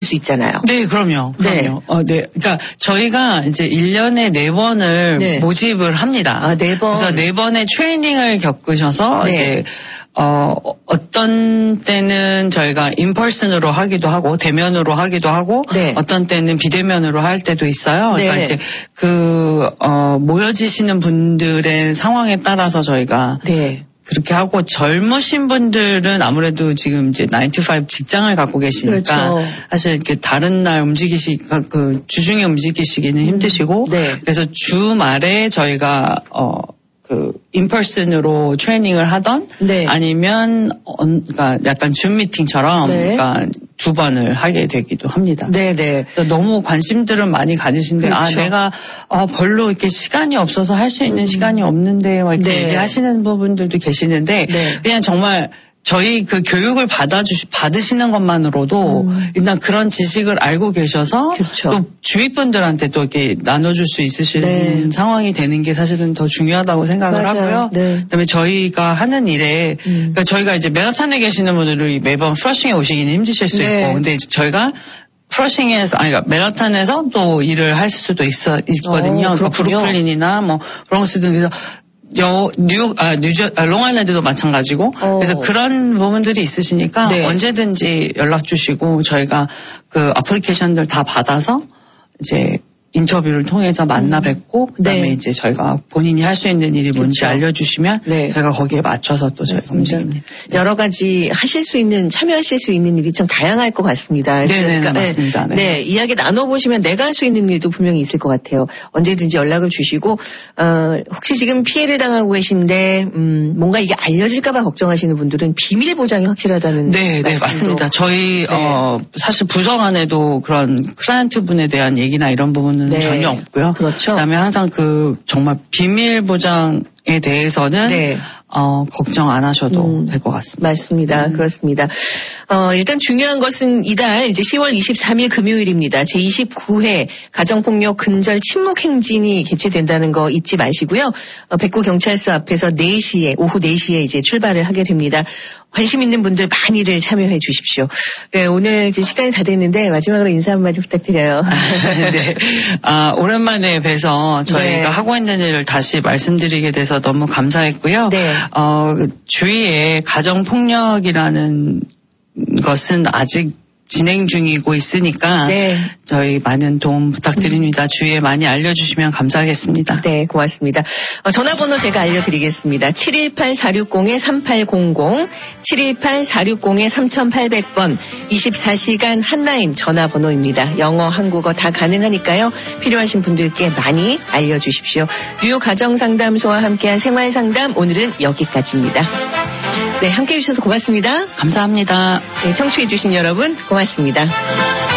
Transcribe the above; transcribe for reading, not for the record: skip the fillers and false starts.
수 있잖아요. 네, 그럼요. 네. 네. 그러니까 저희가 이제 1년에 4번을 네. 모집을 합니다. 아, 4번. 그래서 4번의 트레이닝을 겪으셔서 네. 이제 어떤 때는 저희가 인펄슨으로 하기도 하고 대면으로 하기도 하고 네. 어떤 때는 비대면으로 할 때도 있어요. 그러니까 네. 이제 모여지시는 분들의 상황에 따라서 저희가 네. 그렇게 하고 젊으신 분들은 아무래도 지금 이제 9 to 5 직장을 갖고 계시니까 그렇죠. 사실 이렇게 다른 날 주중에 움직이시기는 힘드시고 네. 그래서 주말에 저희가 인펄슨으로 트레이닝을 하던 네. 아니면 그러니까 약간 줌 미팅처럼 네. 그러니까 2번을 하게 되기도 합니다. 네네. 그래서 너무 관심들은 많이 가지신데 그렇죠. 내가 별로 이렇게 시간이 없어서 할 수 있는 시간이 없는데 막 이렇게 네. 얘기하시는 부분들도 계시는데 네. 그냥 정말 저희 그 교육을 받으시는 것만으로도 일단 그런 지식을 알고 계셔서 그렇죠. 또 주위 분들한테 또 이렇게 나눠줄 수 있으신 네. 상황이 되는 게 사실은 더 중요하다고 생각을 맞아요. 하고요. 네. 그다음에 저희가 하는 일에 그러니까 저희가 이제 맨하탄에 계시는 분들이 매번 프러싱에 오시기는 힘드실 수 네. 있고, 근데 저희가 그러니까 맨하탄에서 또 일을 할 수도 있거든요. 그러니까 브루클린이나 뭐 브롱스 등에서 롱아일랜드도 마찬가지고 그래서 그런 부분들이 있으시니까 네. 언제든지 연락 주시고 저희가 그 애플리케이션들 다 받아서 이제 인터뷰를 통해서 만나 뵙고 그다음에 네. 이제 저희가 본인이 할 수 있는 일이 뭔지 그렇죠. 알려주시면 네. 저희가 거기에 맞춰서 또 저희가 움직입니다. 여러 가지 참여하실 수 있는 일이 참 다양할 것 같습니다. 네, 그러니까 맞습니다. 네. 네, 이야기 나눠보시면 내가 할 수 있는 일도 분명히 있을 것 같아요. 언제든지 연락을 주시고 혹시 지금 피해를 당하고 계신데 뭔가 이게 알려질까봐 걱정하시는 분들은 비밀 보장이 확실하다는 네, 맞습니다. 저희 네. 사실 부서 간에도 그런 클라이언트 분에 대한 얘기나 이런 부분 네. 전혀 없고요. 그렇죠. 그다음에 항상 정말 비밀 보장에 대해서는 네. 걱정 안 하셔도 될 것 같습니다. 맞습니다. 그렇습니다. 일단 중요한 것은 이달 이제 10월 23일 금요일입니다. 제29회 가정폭력 근절 침묵행진이 개최된다는 거 잊지 마시고요. 백구 경찰서 앞에서 오후 4시에 이제 출발을 하게 됩니다. 관심 있는 분들 많이들 참여해 주십시오. 네, 오늘 이제 시간이 다 됐는데 마지막으로 인사 한마디 부탁드려요. 네. 오랜만에 뵈서 저희가 네. 하고 있는 일을 다시 말씀드리게 돼서 너무 감사했고요. 네. 주위에 가정폭력이라는 것은 아직 진행 중이고 있으니까 네. 저희 많은 도움 부탁드립니다. 주위에 많이 알려주시면 감사하겠습니다. 네, 고맙습니다. 전화번호 제가 알려드리겠습니다. 718-460-3800, 718-460-3800번 24시간 핫라인 전화번호입니다. 영어, 한국어 다 가능하니까요. 필요하신 분들께 많이 알려주십시오. 뉴욕 가정상담소와 함께한 생활상담 오늘은 여기까지입니다. 네, 함께해 주셔서 고맙습니다. 감사합니다. 네, 청취해 주신 여러분 고맙습니다.